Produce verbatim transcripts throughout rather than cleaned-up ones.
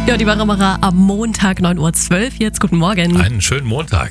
Ja, die Waramacher am Montag neun Uhr zwölf. Jetzt guten Morgen. Einen schönen Montag.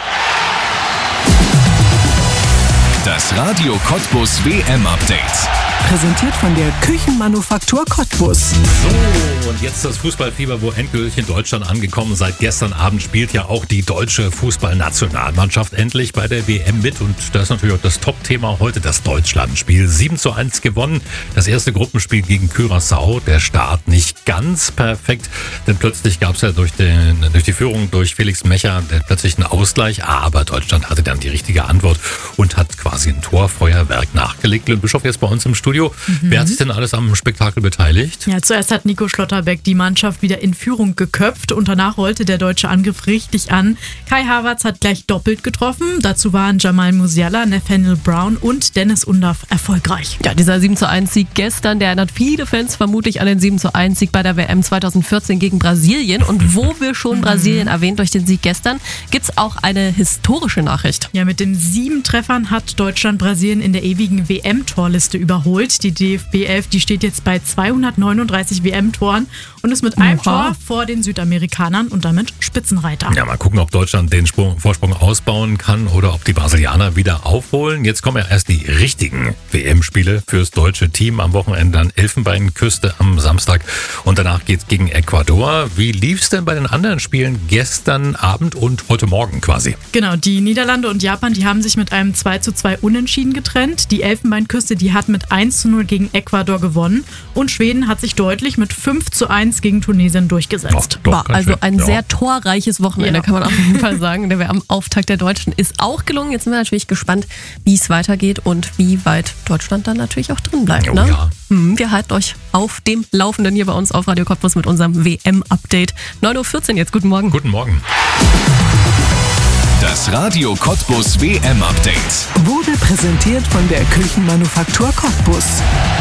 Das Radio Cottbus W M-Update. Präsentiert von der Küchenmanufaktur Cottbus. So, und jetzt das Fußballfieber, wo endgültig in Deutschland angekommen. Seit gestern Abend spielt ja auch die deutsche Fußballnationalmannschaft endlich bei der W M mit. Und das ist natürlich auch das Top-Thema heute, das Deutschlandspiel. sieben zu eins gewonnen. Das erste Gruppenspiel gegen Curaçao. Der Start nicht ganz perfekt, denn plötzlich gab es ja durch, den, durch die Führung durch Felix Mecher plötzlich einen Ausgleich. Aber Deutschland hatte dann die richtige Antwort und hat quasi ein Torfeuerwerk nachgelegt. Lynn Bischof jetzt bei uns im Studio. Mhm. Wer hat sich denn alles am Spektakel beteiligt? Ja, zuerst hat Nico Schlotterbeck die Mannschaft wieder in Führung geköpft und danach rollte der deutsche Angriff richtig an. Kai Havertz hat gleich doppelt getroffen. Dazu waren Jamal Musiala, Nathaniel Brown und Dennis Undaff erfolgreich. Ja, dieser sieben zu eins Sieg gestern, der erinnert viele Fans vermutlich an den sieben zu eins Sieg bei der W M zweitausendvierzehn gegen Brasilien. Und wo wir schon Brasilien erwähnt durch den Sieg gestern, gibt es auch eine historische Nachricht. Ja, mit den sieben Treffern hat Deutschland Brasilien in der ewigen W M-Torliste überholt. Die D F B elf, die steht jetzt bei zweihundertneununddreißig W M-Toren und ist mit einem Oha. Tor vor den Südamerikanern und damit Spitzenreiter. Ja, mal gucken, ob Deutschland den Sprung, Vorsprung ausbauen kann oder ob die Brasilianer wieder aufholen. Jetzt kommen ja erst die richtigen W M-Spiele fürs deutsche Team. Am Wochenende dann Elfenbeinküste am Samstag und danach geht's gegen Ecuador. Wie lief's denn bei den anderen Spielen gestern Abend und heute Morgen quasi? Genau, die Niederlande und Japan, die haben sich mit einem zwei zu zwei Unentschieden getrennt. Die Elfenbeinküste, die hat mit eins zu null gegen Ecuador gewonnen und Schweden hat sich deutlich mit fünf zu eins gegen Tunesien durchgesetzt. Doch, War ganz also schön. ein Ja. sehr torreiches Wochenende, Ja. kann man auf jeden Fall sagen. Der am Auftakt der Deutschen ist auch gelungen. Jetzt sind wir natürlich gespannt, wie es weitergeht und wie weit Deutschland dann natürlich auch drin bleibt. Oh Ne? ja. Hm, Wir halten euch auf dem Laufenden hier bei uns auf Radio Cottbus mit unserem W M-Update. neun Uhr vierzehn jetzt, guten Morgen. Guten Morgen. Das Radio Cottbus W M-Update. Wurde präsentiert von der Küchenmanufaktur Cottbus.